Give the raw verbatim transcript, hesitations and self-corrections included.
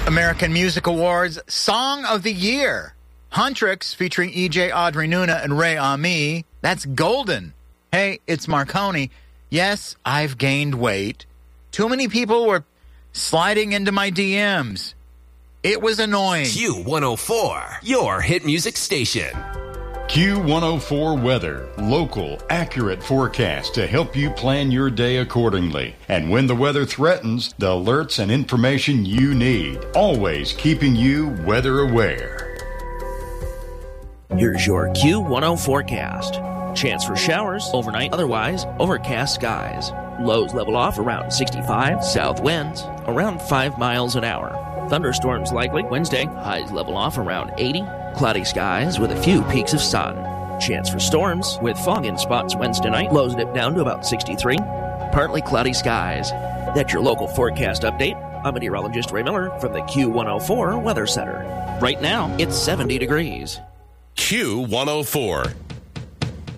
American Music Awards Song of the Year. Huntrix featuring E J Audrey Nuna and Ray Ami. That's golden. Hey, it's Marconi. Yes, I've gained weight. Too many people were sliding into my D Ms. It was annoying. Q one oh four, your hit music station. Q one oh four Weather. Local, accurate forecast to help you plan your day accordingly. And when the weather threatens, the alerts and information you need. Always keeping you weather aware. Here's your Q one oh forecast. Chance for showers overnight, otherwise overcast skies. Lows level off around sixty-five. South winds around five miles an hour. Thunderstorms likely Wednesday. Highs level off around eighty. Cloudy skies with a few peaks of sun. Chance for storms with fog in spots Wednesday night. Lows dip down to about sixty-three. Partly cloudy skies. That's your local forecast update. I'm meteorologist Ray Miller from the Q one oh four Weather Center. Right now, it's seventy degrees. Q one oh four.